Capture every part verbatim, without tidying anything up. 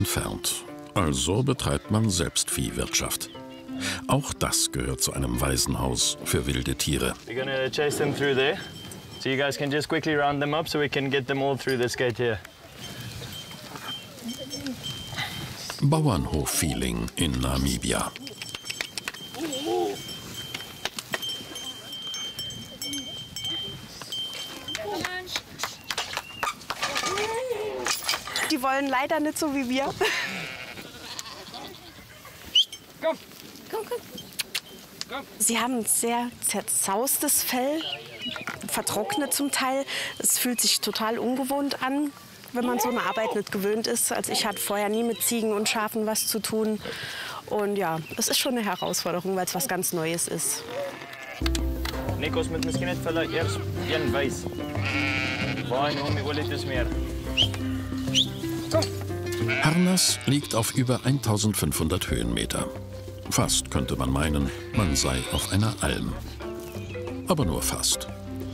entfernt. Also betreibt man selbst Viehwirtschaft. Auch das gehört zu einem Waisenhaus für wilde Tiere. We're gonna chase them through there. So you guys can just quickly round them up so we can get them all through this gate here. Bauernhof-Feeling in Namibia. Die wollen leider nicht so wie wir. Komm. Komm, komm. Komm. Sie haben ein sehr zerzaustes Fell, vertrocknet zum Teil. Es fühlt sich total ungewohnt an, wenn man so eine Arbeit nicht gewöhnt ist. Also ich hatte vorher nie mit Ziegen und Schafen was zu tun. Und ja, es ist schon eine Herausforderung, weil es was ganz Neues ist. Nikos met miskien net vir hulle eers een wys. Waar en hoe wil dit is meer. Harnas liegt auf über eintausendfünfhundert Höhenmeter. Fast könnte man meinen, man sei auf einer Alm. Aber nur fast.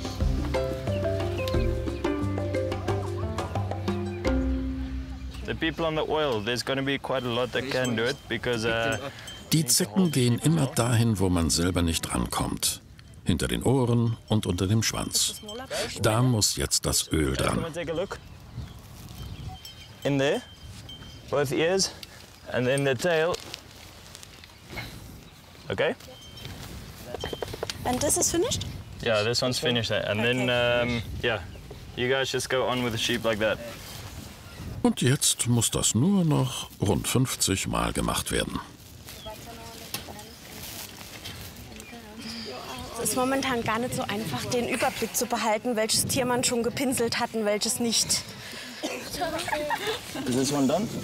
The people on the oil, there's going to be quite a lot that can do it because uh, Die Zecken gehen immer dahin, wo man selber nicht rankommt. Hinter den Ohren und unter dem Schwanz. Da muss jetzt das Öl dran. Come and take a look. In there, both ears, and then the tail. Okay? And this is finished? Yeah, this one's finished. And then, um, yeah, you guys just go on with the sheep like that. Und jetzt muss das nur noch rund fünfzig Mal gemacht werden. Es ist momentan gar nicht so einfach, den Überblick zu behalten, welches Tier man schon gepinselt hat und welches nicht. Is this one done?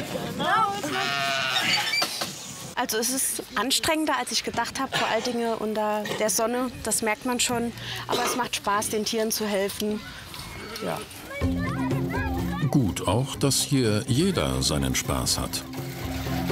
Also es ist anstrengender, als ich gedacht habe, vor allen Dingen unter der Sonne, das merkt man schon. Aber es macht Spaß, den Tieren zu helfen. Ja. Gut auch, dass hier jeder seinen Spaß hat.